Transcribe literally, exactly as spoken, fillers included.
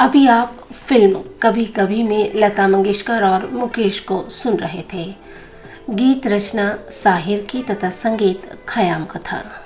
अभी आप फिल्म कभी कभी में लता मंगेशकर और मुकेश को सुन रहे थे। गीत रचना साहिर की तथा संगीत खयाम का था।